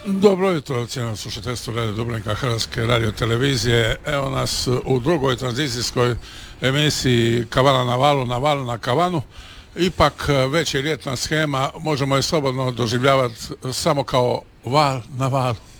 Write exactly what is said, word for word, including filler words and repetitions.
Dobro jutro, cijenjeno slušateljstvo Radio Dubrovnika Hrvatske radiotelevizije. Evo nas u drugoj tranzicijskoj emisiji Kavana na valu, na valu na kavanu. Ipak već je ljetna shema, možemo je slobodno doživljavati samo kao val na valu.